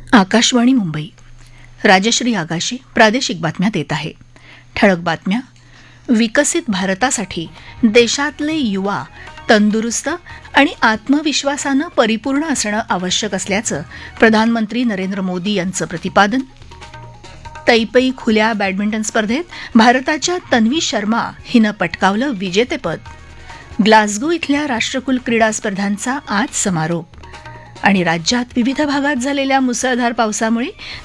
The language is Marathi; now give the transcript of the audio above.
आकाशवाणी मुंबई. राजश्री आगाशे प्रादेशिक बातम्या देत आहे. ठळक बातम्या. विकसित भारतासाठी देशातले युवा तंदुरुस्त आणि आत्मविश्वासानं परिपूर्ण असणं आवश्यक असल्याचं प्रधानमंत्री नरेंद्र मोदी यांचं प्रतिपादन. तैपई खुल्या बॅडमिंटन स्पर्धेत भारताच्या तन्वी शर्मा हिनं पटकावलं विजेतेपद. ग्लासगो इथल्या राष्ट्रकुल क्रीडा स्पर्धांचा आज समारोप. आणि राज्यात विविध भागात झालेल्या मुसळधार पावसामुळे